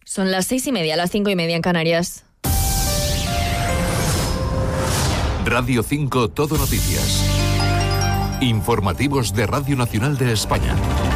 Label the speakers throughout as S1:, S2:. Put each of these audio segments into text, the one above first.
S1: Son las 6:30, las 5:30 en Canarias.
S2: Radio 5 Todo Noticias. Informativos de Radio Nacional de España.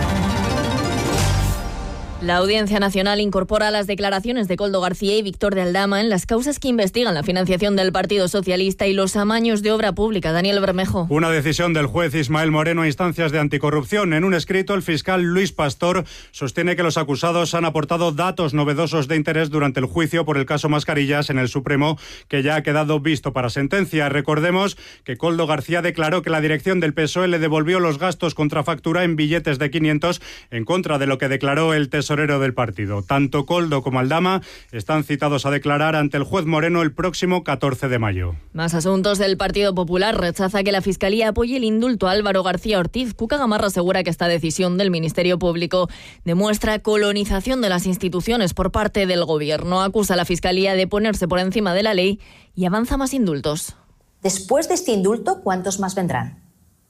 S1: La Audiencia Nacional incorpora las declaraciones de Koldo García y Víctor de Aldama en las causas que investigan la financiación del Partido Socialista y los amaños de obra pública. Daniel Bermejo.
S3: Una decisión del juez Ismael Moreno a instancias de anticorrupción. En un escrito, el fiscal Luis Pastor sostiene que los acusados han aportado datos novedosos de interés durante el juicio por el caso Mascarillas en el Supremo, que ya ha quedado visto para sentencia. Recordemos que Koldo García declaró que la dirección del PSOE le devolvió los gastos contra factura en billetes de 500 en contra de lo que declaró el tesorero del partido. Tanto Koldo como Aldama están citados a declarar ante el juez Moreno el próximo 14 de mayo.
S1: Más asuntos. El Partido Popular rechaza que la Fiscalía apoye el indulto a Álvaro García Ortiz. Cuca Gamarra asegura que esta decisión del Ministerio Público demuestra colonización de las instituciones por parte del Gobierno. Acusa a la Fiscalía de ponerse por encima de la ley y avanza más indultos.
S4: Después de este indulto, ¿cuántos más vendrán?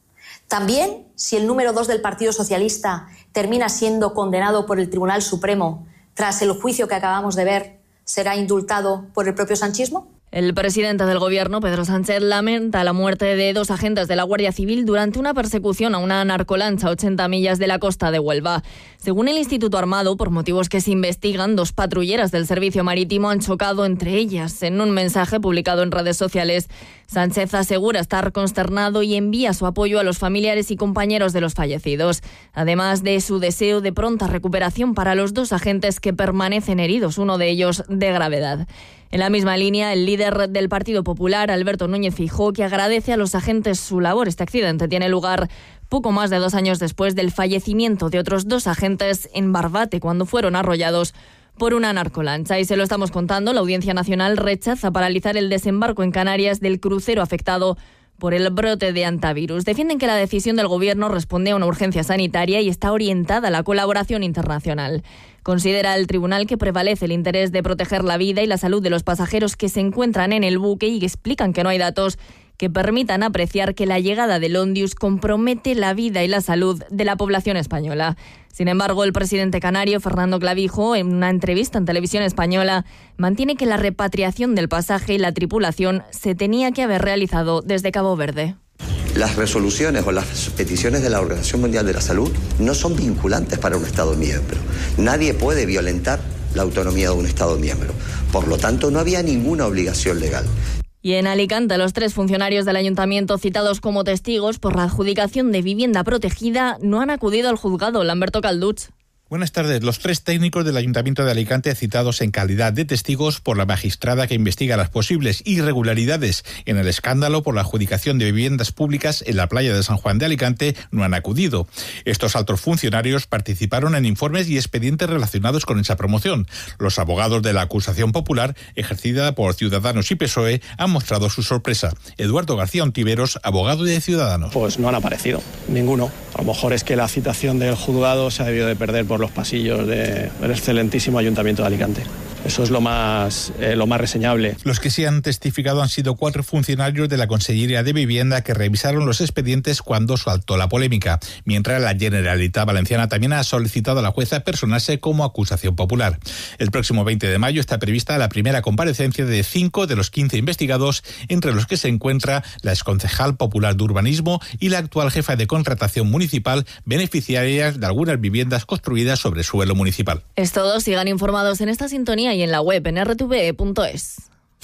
S4: También, si el número 2 del Partido Socialista termina siendo condenado por el Tribunal Supremo tras el juicio que acabamos de ver, ¿será indultado por el propio sanchismo?
S1: El presidente del Gobierno, Pedro Sánchez, lamenta la muerte de 2 agentes de la Guardia Civil durante una persecución a una narcolancha a 80 millas de la costa de Huelva. Según el Instituto Armado, por motivos que se investigan, 2 patrulleras del Servicio Marítimo han chocado entre ellas. En un mensaje publicado en redes sociales, Sánchez asegura estar consternado y envía su apoyo a los familiares y compañeros de los fallecidos, además de su deseo de pronta recuperación para los 2 agentes que permanecen heridos, uno de ellos de gravedad. En la misma línea, el líder del Partido Popular, Alberto Núñez Feijóo, que agradece a los agentes su labor. Este accidente tiene lugar poco más de 2 años después del fallecimiento de otros 2 agentes en Barbate, cuando fueron arrollados por una narcolancha. Y se lo estamos contando, la Audiencia Nacional rechaza paralizar el desembarco en Canarias del crucero afectado por el brote de hantavirus. Defienden que la decisión del Gobierno responde a una urgencia sanitaria y está orientada a la colaboración internacional. Considera el tribunal que prevalece el interés de proteger la vida y la salud de los pasajeros que se encuentran en el buque y explican que no hay datos que permitan apreciar que la llegada del Ondius compromete la vida y la salud de la población española. Sin embargo, el presidente canario, Fernando Clavijo, en una entrevista en Televisión Española, mantiene que la repatriación del pasaje y la tripulación se tenía que haber realizado desde Cabo Verde.
S5: Las resoluciones o las peticiones de la Organización Mundial de la Salud no son vinculantes para un Estado miembro. Nadie puede violentar la autonomía de un Estado miembro. Por lo tanto, no había ninguna obligación legal.
S1: Y en Alicante, los 3 funcionarios del ayuntamiento citados como testigos por la adjudicación de vivienda protegida no han acudido al juzgado. Lamberto Calduch.
S6: Buenas tardes. Los 3 técnicos del Ayuntamiento de Alicante citados en calidad de testigos por la magistrada que investiga las posibles irregularidades en el escándalo por la adjudicación de viviendas públicas en la playa de San Juan de Alicante no han acudido. Estos altos funcionarios participaron en informes y expedientes relacionados con esa promoción. Los abogados de la acusación popular, ejercida por Ciudadanos y PSOE, han mostrado su sorpresa. Eduardo García Ontiveros, abogado de Ciudadanos.
S7: Pues no han aparecido, ninguno. A lo mejor es que la citación del juzgado se ha debido de perder por los pasillos del excelentísimo Ayuntamiento de Alicante. Eso es lo más reseñable.
S6: Los que sí han testificado han sido 4 funcionarios de la Consellería de Vivienda que revisaron los expedientes cuando saltó la polémica, mientras la Generalitat Valenciana también ha solicitado a la jueza personarse como acusación popular. El próximo 20 de mayo está prevista la primera comparecencia de 5 de los 15 investigados, entre los que se encuentra la exconcejal popular de Urbanismo y la actual jefa de contratación municipal, beneficiarias de algunas viviendas construidas sobre suelo municipal.
S1: Es todo. Sigan informados en esta sintonía y en la web en rtve.es.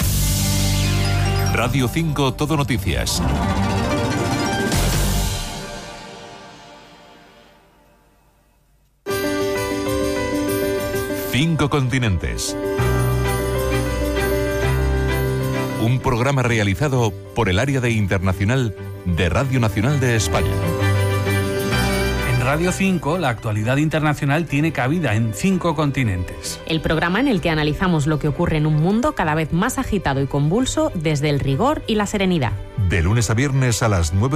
S2: Radio 5 Todo Noticias. Cinco continentes. Un programa realizado por el área de internacional de Radio Nacional de España.
S8: En Radio 5, la actualidad internacional tiene cabida en 5 continentes.
S9: El programa en el que analizamos lo que ocurre en un mundo cada vez más agitado y convulso desde el rigor y la serenidad.
S2: De lunes a viernes a las 9.